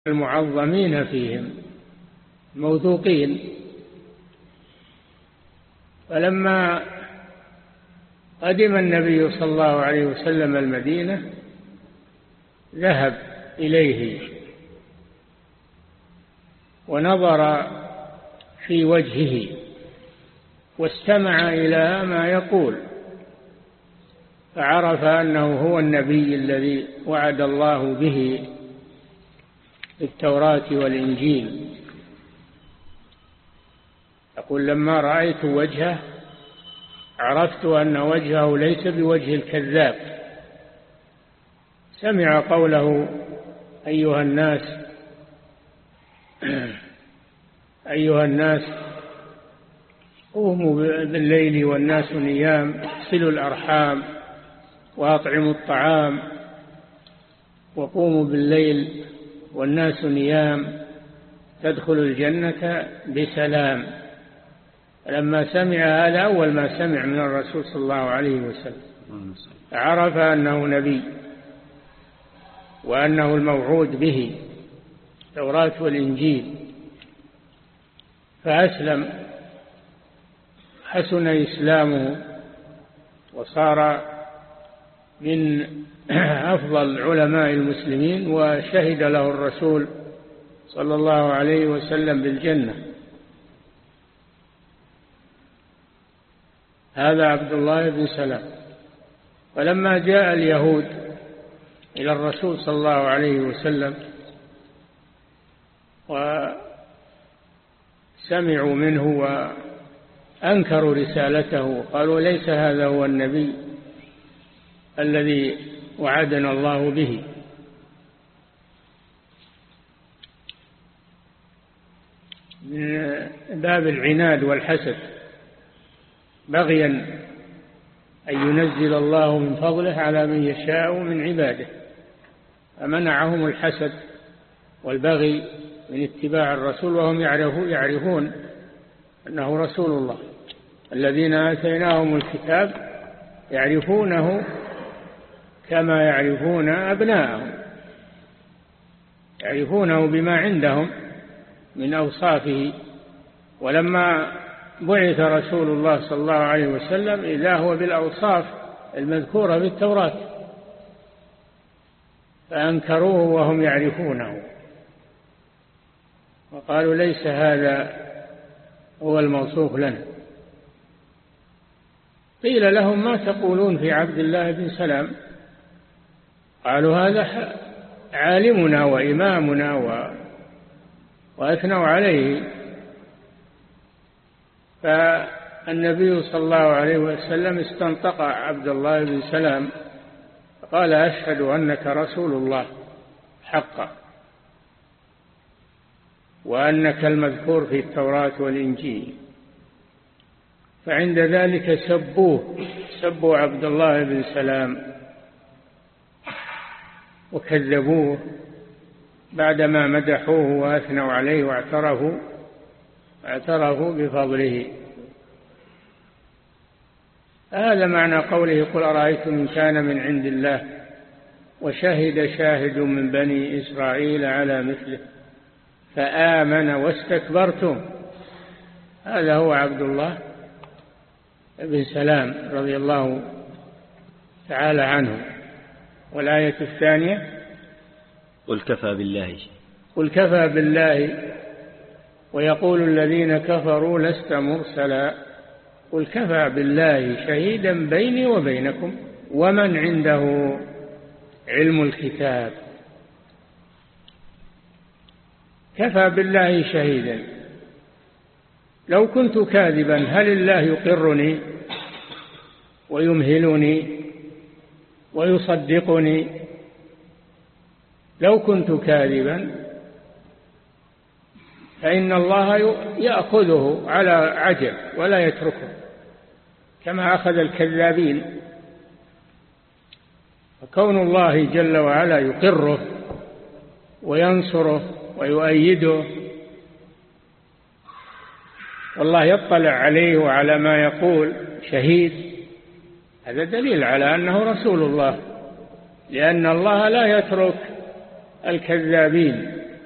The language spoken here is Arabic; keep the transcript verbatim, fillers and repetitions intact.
المعظمين فيهم موثوقين. فلما قدم النبي صلى الله عليه وسلم المدينة ذهب إليه ونظر في وجهه واستمع إلى ما يقول، فعرف أنه هو النبي الذي وعد الله به في التوراة والإنجيل. يقول: لما رأيت وجهه عرفت أن وجهه ليس بوجه الكذاب. سمع قوله: أيها الناس أيها الناس قوموا بالليل والناس نيام، اغسلوا الأرحام وأطعموا الطعام، وقوموا بالليل والناس نيام تدخلوا الجنة بسلام. لما سمع هذا أول ما سمع من الرسول صلى الله عليه وسلم عرف أنه نبي وأنه الموعود به التوراة والإنجيل، فأسلم، حسن إسلامه وصار من أفضل علماء المسلمين، وشهد له الرسول صلى الله عليه وسلم بالجنة. هذا عبد الله بن سلام. ولما جاء اليهود إلى الرسول صلى الله عليه وسلم وسمعوا منه وأنكروا رسالته، قالوا: ليس هذا هو النبي الذي وعدنا الله به. من باب العناد والحسد، بغيا أن ينزل الله من فضله على من يشاء من عباده، فمنعهم الحسد والبغي من اتباع الرسول، وهم يعرفون أنه رسول الله. الذين آتيناهم الكتاب يعرفونه كما يعرفون أبناءهم، يعرفونه بما عندهم من أوصافه. ولما بعث رسول الله صلى الله عليه وسلم إذا هو بالأوصاف المذكورة في التوراة، فأنكروه وهم يعرفونه، وقالوا: ليس هذا هو الموصوف لنا. قيل لهم: ما تقولون في عبد الله بن سلام؟ قالوا: هذا عالمنا وإمامنا و... وأثنوا عليه. فالنبي صلى الله عليه وسلم استنطق عبد الله بن سلام قال: أشهد أنك رسول الله حقا، وأنك المذكور في التوراة والإنجيل. فعند ذلك سبوه، سبوا عبد الله بن سلام وكذبوه بعدما مدحوه وأثنوا عليه واعترفوا اعترفوا بفضله. هذا معنى قوله: قل أرأيتم إن كان من عند الله وشهد شاهد من بني إسرائيل على مثله فآمن واستكبرتم. هذا هو عبد الله بن سلام رضي الله تعالى عنه. والآية الثانية: قل كفى بالله قل كفى بالله ويقول الذين كفروا لست مرسلا قل كفى بالله شهيدا بيني وبينكم ومن عنده علم الكتاب. كفى بالله شهيدا. لو كنت كاذبا هل الله يقرني ويمهلني ويصدقني؟ لو كنت كاذبا فإن الله يأخذه على عجل ولا يتركه كما أخذ الكذابين. فكون الله جل وعلا يقره وينصره ويؤيده، والله يطلع عليه وعلى ما يقول شهيد، هذا دليل على أنه رسول الله، لأن الله لا يترك الكذابين